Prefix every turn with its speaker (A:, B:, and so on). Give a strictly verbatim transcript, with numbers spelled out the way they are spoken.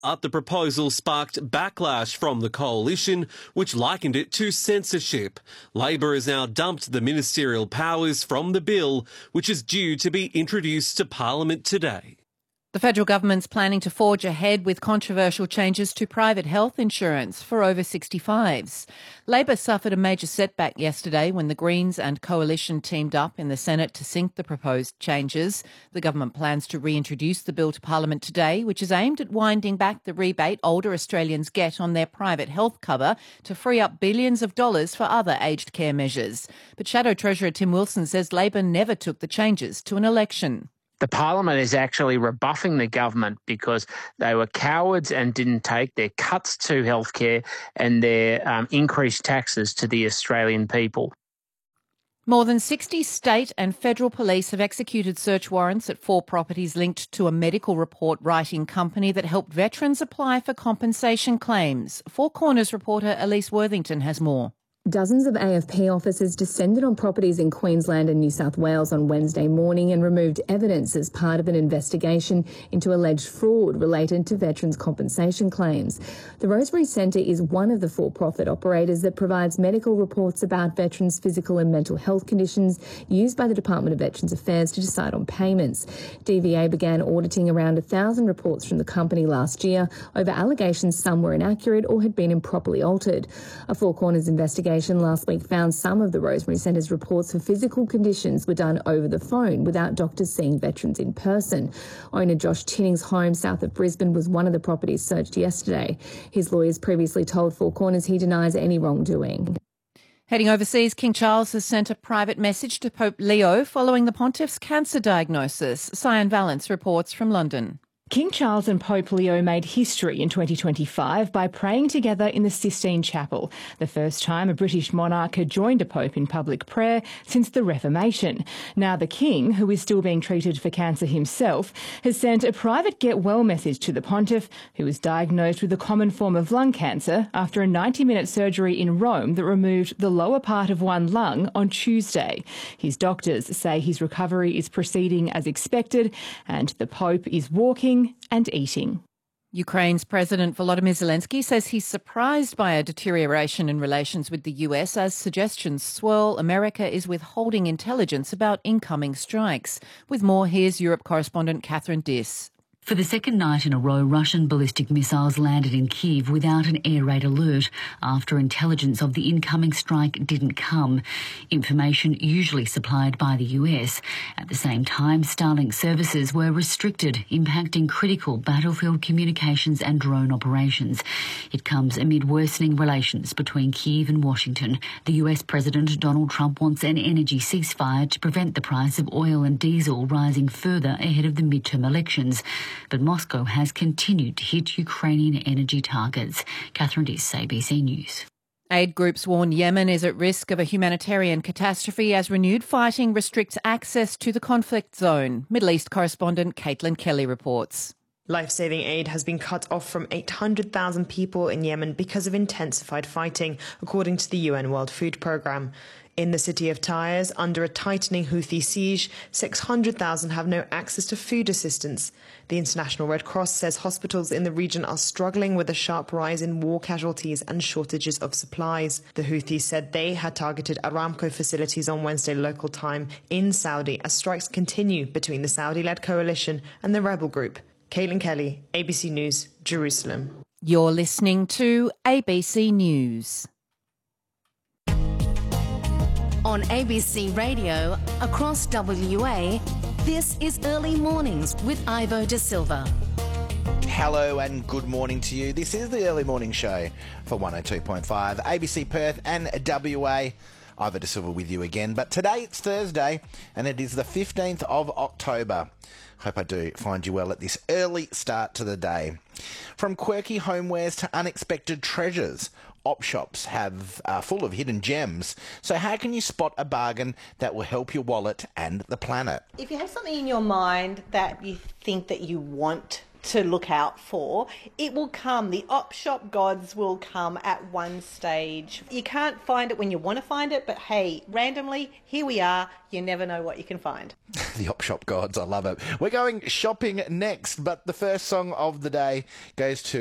A: But the proposal sparked backlash from the coalition, which likened it to censorship. Labor has now dumped the ministerial powers from the bill, which is due to be introduced to Parliament today.
B: The federal government's planning to forge ahead with controversial changes to private health insurance for over sixty-fives. Labor suffered a major setback yesterday when the Greens and Coalition teamed up in the Senate to sink the proposed changes. The government plans to reintroduce the bill to Parliament today, which is aimed at winding back the rebate older Australians get on their private health cover to free up billions of dollars for other aged care measures. But Shadow Treasurer Tim Wilson says Labor never took the changes to an election.
C: The Parliament is actually rebuffing the government because they were cowards and didn't take their cuts to healthcare and their um, increased taxes to the Australian people.
B: More than sixty state and federal police have executed search warrants at four properties linked to a medical report writing company that helped veterans apply for compensation claims. Four Corners reporter Elise Worthington has more.
D: Dozens of A F P officers descended on properties in Queensland and New South Wales on Wednesday morning and removed evidence as part of an investigation into alleged fraud related to veterans' compensation claims. The Rosemary Centre is one of the for-profit operators that provides medical reports about veterans' physical and mental health conditions used by the Department of Veterans Affairs to decide on payments. D V A began auditing around a thousand reports from the company last year over allegations some were inaccurate or had been improperly altered. A Four Corners investigation last week found some of the Rosemary Centre's reports for physical conditions were done over the phone without doctors seeing veterans in person. Owner Josh Tinning's home south of Brisbane was one of the properties searched yesterday. His lawyers previously told Four Corners he denies any wrongdoing.
B: Heading overseas, King Charles has sent a private message to Pope Leo following the pontiff's cancer diagnosis. Cyan Valence reports from London.
E: King Charles and Pope Leo made history in twenty twenty-five by praying together in the Sistine Chapel, the first time a British monarch had joined a pope in public prayer since the Reformation. Now the King, who is still being treated for cancer himself, has sent a private get-well message to the pontiff, who was diagnosed with a common form of lung cancer after a ninety-minute surgery in Rome that removed the lower part of one lung on Tuesday. His doctors say his recovery is proceeding as expected and the Pope is walking and eating.
B: Ukraine's President Volodymyr Zelensky says he's surprised by a deterioration in relations with the U S as suggestions swirl America is withholding intelligence about incoming strikes. With more, here's Europe correspondent Catherine Diss.
F: For the second night in a row, Russian ballistic missiles landed in Kyiv without an air raid alert after intelligence of the incoming strike didn't come. Information usually supplied by the U S. At the same time, Starlink services were restricted, impacting critical battlefield communications and drone operations. It comes amid worsening relations between Kyiv and Washington. The U S President Donald Trump wants an energy ceasefire to prevent the price of oil and diesel rising further ahead of the midterm elections. But Moscow has continued to hit Ukrainian energy targets. Catherine Diss, A B C News.
B: Aid groups warn Yemen is at risk of a humanitarian catastrophe as renewed fighting restricts access to the conflict zone. Middle East correspondent Caitlin Kelly reports.
G: Life-saving aid has been cut off from eight hundred thousand people in Yemen because of intensified fighting, according to the U N World Food Programme. In the city of Taiz, under a tightening Houthi siege, six hundred thousand have no access to food assistance. The International Red Cross says hospitals in the region are struggling with a sharp rise in war casualties and shortages of supplies. The Houthis said they had targeted Aramco facilities on Wednesday local time in Saudi as strikes continue between the Saudi-led coalition and the rebel group. Caitlin Kelly, A B C News, Jerusalem.
B: You're listening to A B C News.
H: On A B C Radio, across W A, this is Early Mornings with Ivo De Silva.
I: Hello and good morning to you. This is the Early Morning Show for one oh two point five, A B C Perth and W A. Ivo De Silva with you again. But today it's Thursday and it is the fifteenth of October. Hope I do find you well at this early start to the day. From quirky homewares to unexpected treasures, op shops have uh, full of hidden gems. So how can you spot a bargain that will help your wallet and the planet?
J: If you have something in your mind that you think that you want to look out for. It will come. The op shop gods will come at one stage. You can't find it when you want to find it, but hey, randomly, here we are. You never know what you can find.
I: The op shop gods, I love it. We're going shopping next, but the first song of the day goes to